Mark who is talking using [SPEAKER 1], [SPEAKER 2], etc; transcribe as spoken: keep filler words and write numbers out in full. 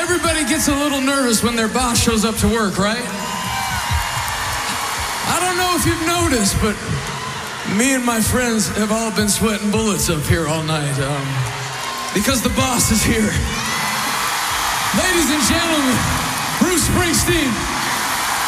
[SPEAKER 1] everybody gets a little nervous when their boss shows up to work, right? I don't know if you've noticed, but me and my friends have all been sweating bullets up here all night um, because the boss is here. Ladies and gentlemen, Bruce Springsteen.